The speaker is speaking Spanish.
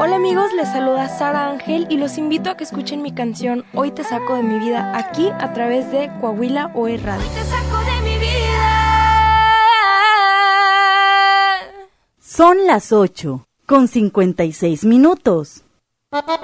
Hola amigos, les saluda Sara Ángel y los invito a que escuchen mi canción Hoy te saco de mi vida aquí a través de Coahuila OE Radio. Hoy te saco de mi vida. Son las 8:56.